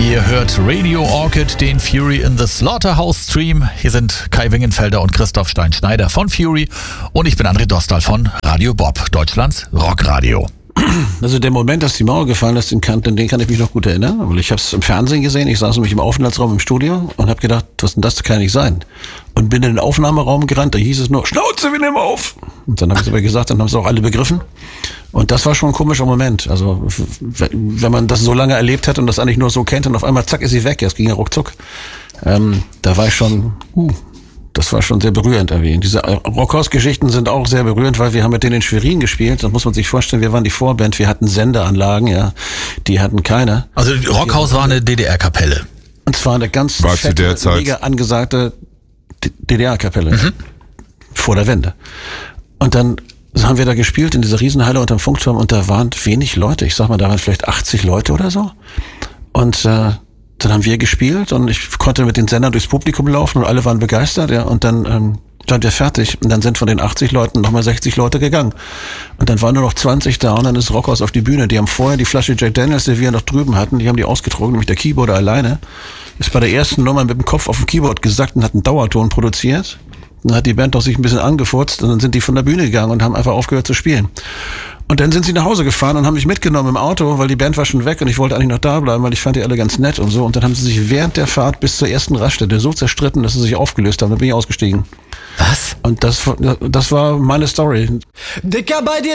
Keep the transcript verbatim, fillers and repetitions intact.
Ihr hört Radio Orchid, den Fury in the Slaughterhouse Stream. Hier sind Kai Wingenfelder und Christoph Stein-Schneider von Fury und ich bin André Dostal von Radio Bob, Deutschlands Rockradio. Also der Moment, dass die Mauer gefallen ist, den kann, den kann ich mich noch gut erinnern, weil ich habe es im Fernsehen gesehen. Ich saß nämlich im Aufenthaltsraum im Studio und habe gedacht, was denn das, das kann nicht sein. Und bin in den Aufnahmeraum gerannt, da hieß es nur, Schnauze, wir nehmen auf. Und dann habe ich es aber gesagt, dann haben es auch alle begriffen. Und das war schon ein komischer Moment. Also wenn man das so lange erlebt hat und das eigentlich nur so kennt und auf einmal zack ist sie weg, es ging ja ruckzuck. Ähm, da war ich schon... Uh, Das war schon sehr berührend irgendwie. Diese Rockhaus-Geschichten sind auch sehr berührend, weil wir haben mit denen in Schwerin gespielt. Das muss man sich vorstellen, wir waren die Vorband, wir hatten Sendeanlagen, ja. Die hatten keine. Also Rockhaus war eine D D R-Kapelle. Und zwar eine ganz war fette, zu der Zeit mega angesagte D D R-Kapelle. Mhm. Vor der Wende. Und dann haben wir da gespielt in dieser Riesenhalle unterm Funkturm und da waren wenig Leute. Ich sag mal, da waren vielleicht achtzig Leute oder so. Und äh, dann haben wir gespielt und ich konnte mit den Sendern durchs Publikum laufen und alle waren begeistert, ja. Und dann ähm, waren wir fertig und dann sind von den achtzig Leuten nochmal sechzig Leute gegangen. Und dann waren nur noch zwanzig da und dann ist Rockhaus auf die Bühne. Die haben vorher die Flasche Jack Daniels, die wir noch drüben hatten, die haben die ausgetrunken, nämlich der Keyboarder alleine. Ist bei der ersten Nummer mit dem Kopf auf dem Keyboard gesackt und hat einen Dauerton produziert. Dann hat die Band doch sich ein bisschen angefurzt und dann sind die von der Bühne gegangen und haben einfach aufgehört zu spielen. Und dann sind sie nach Hause gefahren und haben mich mitgenommen im Auto, weil die Band war schon weg und ich wollte eigentlich noch da bleiben, weil ich fand die alle ganz nett und so. Und dann haben sie sich während der Fahrt bis zur ersten Raststätte so zerstritten, dass sie sich aufgelöst haben. Dann bin ich ausgestiegen. Was? Und das, das war meine Story. Dicker, bei dir